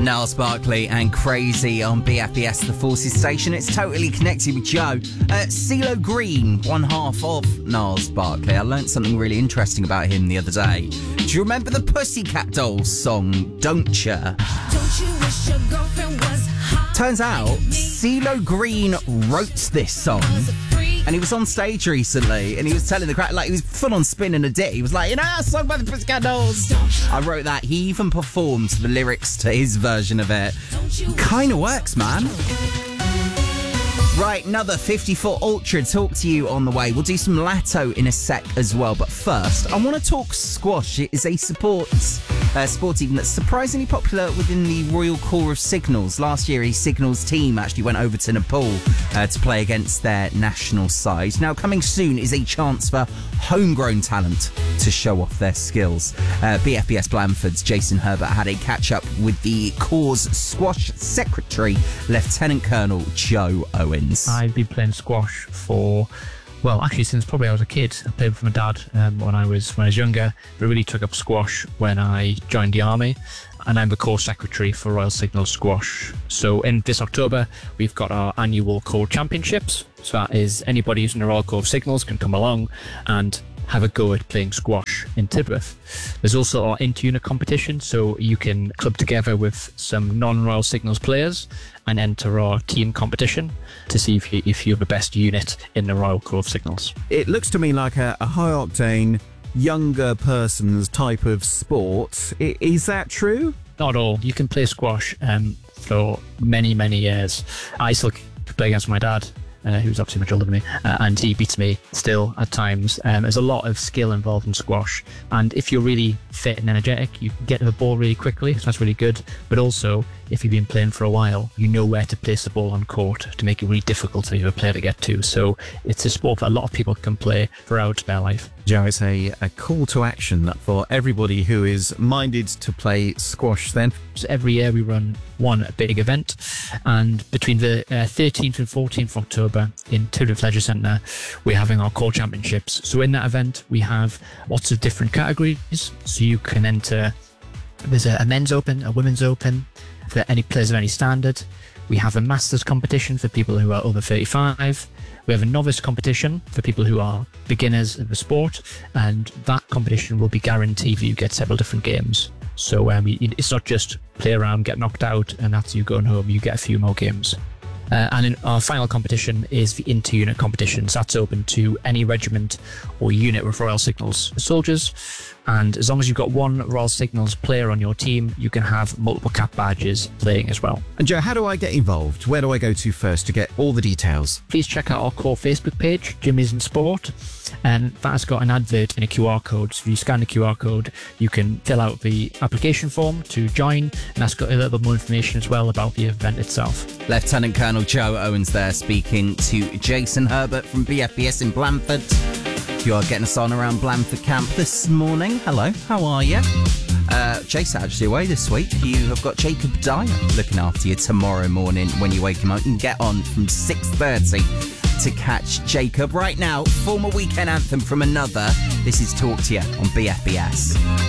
Niles Barkley and Crazy on BFBS, the Forces station. It's totally connected with Joe. CeeLo Green, one half of Niles Barkley. I learnt something really interesting about him the other day. Do you remember the Pussycat Dolls song, Don't Ya? Don't you wish your girlfriend was hot? Turns out, CeeLo Green wrote this song. And he was on stage recently, and he was telling the crowd, like, he was full on spinning a dit. He was like, you know, a song by the Pussycat Dolls. I wrote that. He even performed the lyrics to his version of it. Kind of works, man. Right, another 54 Ultra talk to you on the way. We'll do some Latto in a sec as well. But first, I want to talk squash. It is a sport even that's surprisingly popular within the Royal Corps of Signals. Last year, a Signals team actually went over to Nepal to play against their national side. Now, coming soon is a chance for homegrown talent to show off their skills. BFBS Blandford's Jason Herbert had a catch-up with the Corps' squash secretary, Lieutenant Colonel Joe Owens. I've been playing squash for, well, actually since probably I was a kid. I played with my dad when I was younger, but really took up squash when I joined the army, and I'm the Corps Secretary for Royal Signals Squash. So in this October, we've got our annual Corps Championships. So that is anybody who's in the Royal Corps of Signals can come along and have a go at playing squash in Tidworth. There's also our inter-unit competition, so you can club together with some non-Royal Signals players and enter our team competition to see if you're the best unit in the Royal Corps of Signals. It looks to me like a high-octane, younger person's type of sport. Is that true? Not all. You can play squash for many, many years. I still play against my dad, who's obviously much older than me, and he beats me still at times. There's a lot of skill involved in squash, and if you're really fit and energetic, you can get to the ball really quickly, so that's really good. But also, if you've been playing for a while, you know where to place the ball on court to make it really difficult for a player to get to. So it's a sport that a lot of people can play throughout their life. Joe, it's a call to action for everybody who is minded to play squash then. So every year we run one big event, and between the 13th and 14th of October in Tidworth Leisure Centre, we're having our Corps Championships. So in that event, we have lots of different categories. So you can enter, there's a men's open, a women's open, for any players of any standard. We have a masters competition for people who are over 35. We have a novice competition for people who are beginners in the sport, and that competition will be guaranteed that you get several different games. So it's not just play around, get knocked out, and that's you going home. You get a few more games. And in our final competition is the inter-unit competitions. That's open to any regiment or unit with Royal Signals soldiers. And as long as you've got one Royal Signals player on your team, you can have multiple cap badges playing as well. And Joe, how do I get involved? Where do I go to first to get all the details? Please check out our Corps Facebook page, Jimmy's in Sport, and that has got an advert and a QR code. So if you scan the QR code, you can fill out the application form to join, and that's got a little bit more information as well about the event itself. Lieutenant Colonel Joe Owens there speaking to Jason Herbert from BFBS in Blandford. You are getting us on around Blandford Camp this morning. Hello, how are you? Jason actually away this week. You have got Jacob Dyer looking after you tomorrow morning when you wake him up. You can get on from 6:30 to catch Jacob. Right now, former weekend anthem from another. This is Talk to You on BFBS.